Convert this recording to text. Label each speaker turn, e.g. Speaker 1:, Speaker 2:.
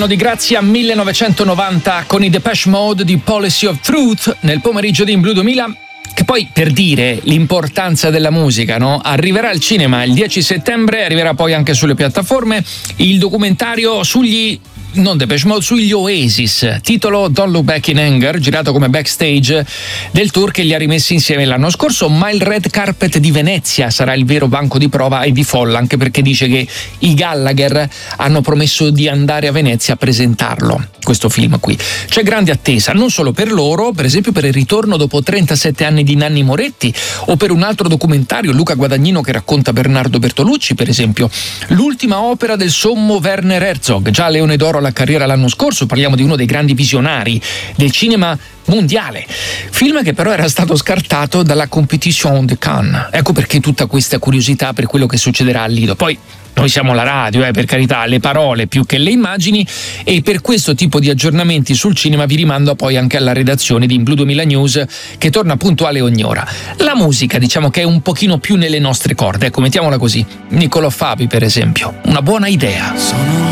Speaker 1: anno di grazia 1990 con i Depeche Mode di Policy of Truth nel pomeriggio di In Blue 2000. Che poi, per dire l'importanza della musica, no? Arriverà al cinema il 10 settembre, arriverà poi anche sulle piattaforme il documentario sugli Oasis, titolo Don't Look Back in Anger, girato come backstage del tour che li ha rimessi insieme l'anno scorso, ma il red carpet di Venezia sarà il vero banco di prova e di folla, anche perché dice che i Gallagher hanno promesso di andare a Venezia a presentarlo, questo film qui. C'è grande attesa, non solo per loro, per esempio per il ritorno dopo 37 anni di Nanni Moretti, o per un altro documentario, Luca Guadagnino che racconta Bernardo Bertolucci, per esempio, l'ultima opera del sommo Werner Herzog, già Leone d'Oro alla carriera l'anno scorso. Parliamo di uno dei grandi visionari del cinema mondiale, film che però era stato scartato dalla Competition de Cannes. Ecco perché tutta questa curiosità per quello che succederà al Lido. Poi noi siamo la radio, per carità, le parole più che le immagini, e per questo tipo di aggiornamenti sul cinema vi rimando poi anche alla redazione di In Blue 2000 News, che torna puntuale ogni ora. La musica, diciamo che è un pochino più nelle nostre corde, ecco, mettiamola così. Niccolò Fabi, per esempio, una buona idea.